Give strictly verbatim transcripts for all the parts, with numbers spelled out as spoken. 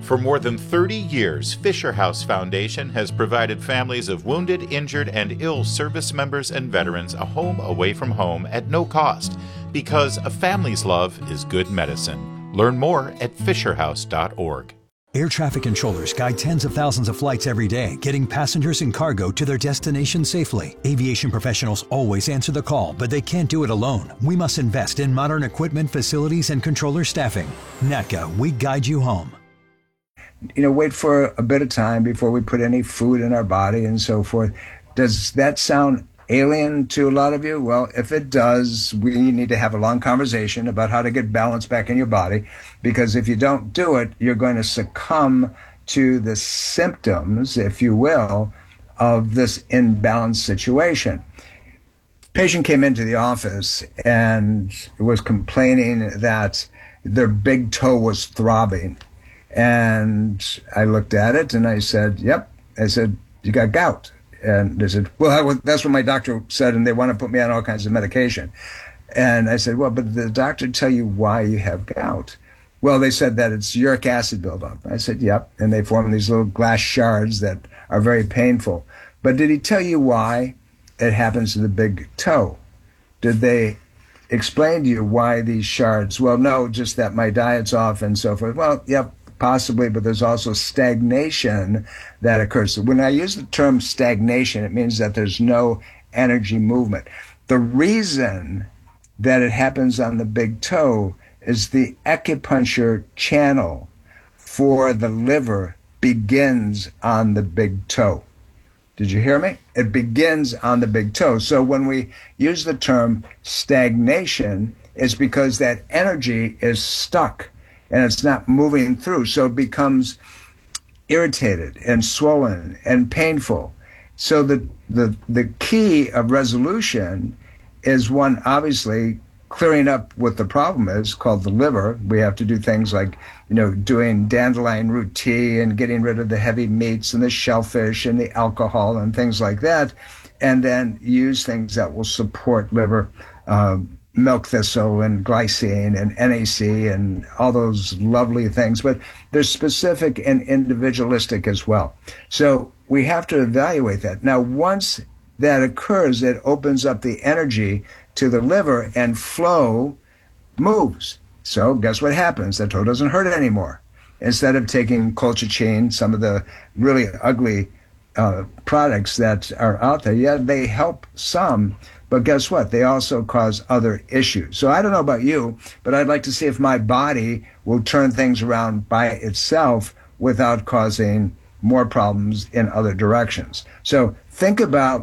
For more than thirty years, Fisher House Foundation has provided families of wounded, injured, and ill service members and veterans a home away from home at no cost, because a family's love is good medicine. Learn more at fisher house dot org. Air traffic controllers guide tens of thousands of flights every day, getting passengers and cargo to their destination safely. Aviation professionals always answer the call, but they can't do it alone. We must invest in modern equipment, facilities, and controller staffing. N A T C A, we guide you home. You know, wait for a bit of time before we put any food in our body and so forth. Does that sound alien to a lot of you? Well, if it does, we need to have a long conversation about how to get balance back in your body, because if you don't do it, you're going to succumb to the symptoms, if you will, of this imbalanced situation. Patient came into the office and was complaining that their big toe was throbbing. And I looked at it and I said, yep. I said, you got gout. And they said, well, that's what my doctor said, and they want to put me on all kinds of medication. And I said, well, but did the doctor tell you why you have gout? Well, they said that it's uric acid buildup. I said, yep. And they form these little glass shards that are very painful. But did he tell you why it happens to the big toe? Did they explain to you why these shards? Well, no, just that my diet's off and so forth. Well, yep. Possibly, but there's also stagnation that occurs. So when I use the term stagnation, it means that there's no energy movement. The reason that it happens on the big toe is the acupuncture channel for the liver begins on the big toe. Did you hear me? It begins on the big toe. So when we use the term stagnation, it's because that energy is stuck and it's not moving through. So it becomes irritated and swollen and painful. So the, the, the key of resolution is one, obviously, clearing up what the problem is, called the liver. We have to do things like, you know, doing dandelion root tea and getting rid of the heavy meats and the shellfish and the alcohol and things like that. And then use things that will support liver, um, milk thistle and glycine and N A C and all those lovely things, but they're specific and individualistic as well. So we have to evaluate that. Now, once that occurs, it opens up the energy to the liver and flow moves. So guess what happens? The toe doesn't hurt anymore. Instead of taking colchicine, some of the really ugly uh, products that are out there, yeah, they help some, but guess what? They also cause other issues. So I don't know about you, but I'd like to see if my body will turn things around by itself without causing more problems in other directions. So think about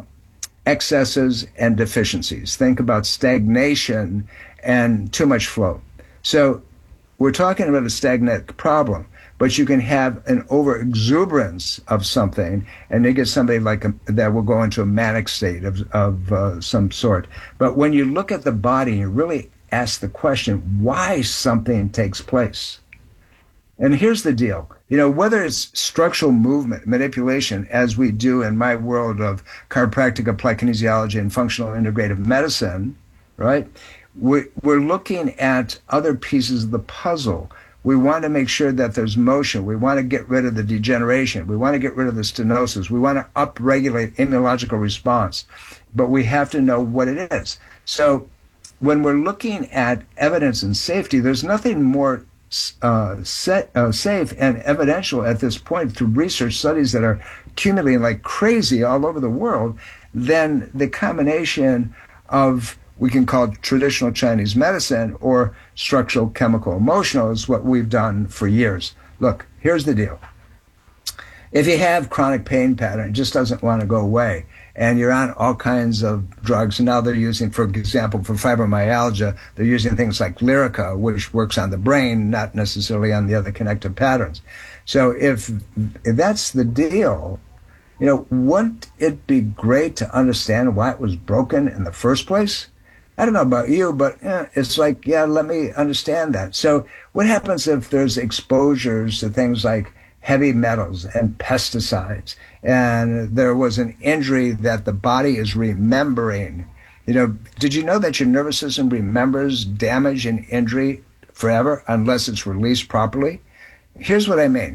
excesses and deficiencies. Think about stagnation and too much flow. So we're talking about a stagnant problem, but you can have an overexuberance of something, and you get somebody like a, that will go into a manic state of, of uh, some sort. But when you look at the body, you really ask the question, why something takes place. And here's the deal. You know, whether it's structural movement, manipulation, as we do in my world of chiropractic, applied kinesiology, and functional integrative medicine, right? We're, we're looking at other pieces of the puzzle. We want to make sure that there's motion. We want to get rid of the degeneration. We want to get rid of the stenosis. We want to upregulate immunological response. But we have to know what it is. So when we're looking at evidence and safety, there's nothing more uh, set, uh, safe and evidential at this point through research studies that are accumulating like crazy all over the world than the combination of, we can call it traditional Chinese medicine, or structural chemical emotional, is what we've done for years. Look, here's the deal. If you have chronic pain pattern, it just doesn't want to go away, and you're on all kinds of drugs, and now they're using, for example, for fibromyalgia, they're using things like Lyrica, which works on the brain, not necessarily on the other connective patterns. So if, if that's the deal, you know, wouldn't it be great to understand why it was broken in the first place? I don't know about you, but eh, it's like, yeah, let me understand that. So what happens if there's exposures to things like heavy metals and pesticides, and there was an injury that the body is remembering? You know, did you know that your nervous system remembers damage and injury forever unless it's released properly? Here's what I mean.